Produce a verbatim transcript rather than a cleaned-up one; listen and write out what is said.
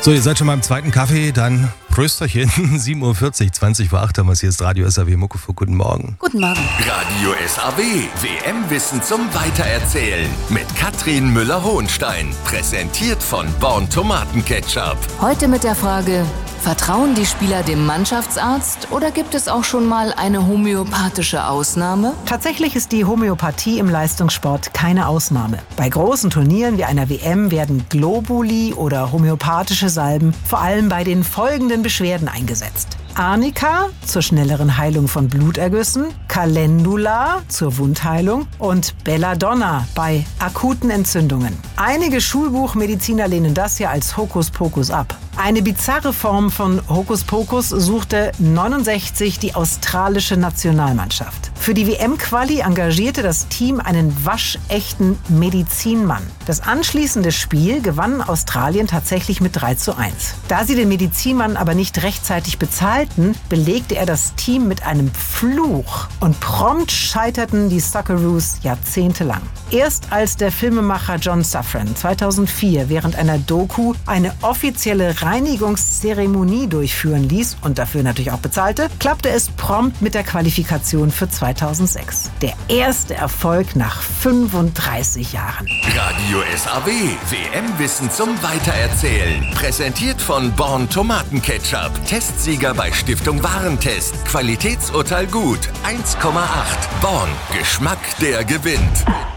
So, ihr seid schon beim zweiten Kaffee, dann Prösterchen. sieben Uhr vierzig, zwanzig vor acht haben wir es. Hier ist Radio S A W Mucke für Guten Morgen. Guten Morgen. Radio S A W, W M-Wissen zum Weitererzählen. Mit Katrin Müller-Hohenstein. Präsentiert von Born Tomatenketchup. Heute mit der Frage: Vertrauen die Spieler dem Mannschaftsarzt oder gibt es auch schon mal eine homöopathische Ausnahme? Tatsächlich ist die Homöopathie im Leistungssport keine Ausnahme. Bei großen Turnieren wie einer W M werden Globuli oder homöopathische Salben vor allem bei den folgenden Beschwerden eingesetzt: Arnika zur schnelleren Heilung von Blutergüssen, Calendula zur Wundheilung und Belladonna bei akuten Entzündungen. Einige Schulbuchmediziner lehnen das ja als Hokuspokus ab. Eine bizarre Form von Hokuspokus suchte neunundsechzig die australische Nationalmannschaft. Für die W M-Quali engagierte das Team einen waschechten Medizinmann. Das anschließende Spiel gewann Australien tatsächlich mit drei zu eins. Da sie den Medizinmann aber nicht rechtzeitig bezahlten, belegte er das Team mit einem Fluch und prompt scheiterten die Socceroos jahrzehntelang. Erst als der Filmemacher John Safran zweitausendvier während einer Doku eine offizielle Reinigungszeremonie durchführen ließ und dafür natürlich auch bezahlte, klappte es prompt mit der Qualifikation für zweitausendsechs. Der erste Erfolg nach fünfunddreißig Jahren. Radio S A W, W M-Wissen zum Weitererzählen. Präsentiert von Born Tomatenketchup. Testsieger bei Stiftung Warentest. Qualitätsurteil gut. eins Komma acht. Born. Geschmack, der gewinnt.